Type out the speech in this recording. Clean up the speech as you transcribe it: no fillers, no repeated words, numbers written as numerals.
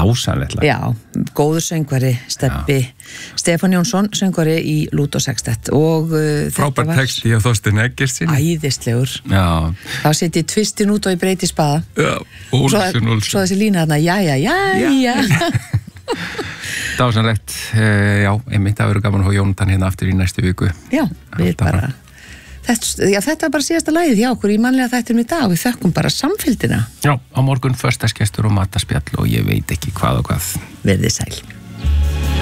dásanlegt lag. Já, góður söngvari, Stefán Jónsson, söngvari í Lút og Sextett og frábær texti hjá Þorsteini Eggertssyni. Æðislegur. Já. Þá setji tvistin út og í breyti spaða. Já, Olsson. Svo þessi lína þarna, jæja. Dásanlegt, já, einmitt það verður gaman að fá Jónatan hérna aftur í næstu viku. Já, við bara... Þetta var bara síðasta lagið hjá okkur í mannlega þættinum í dag og við þökkum bara samfylgdina. Já, á morgun föstagestur og mataspjall og ég veit ekki hvað og hvað. Verðið sæl.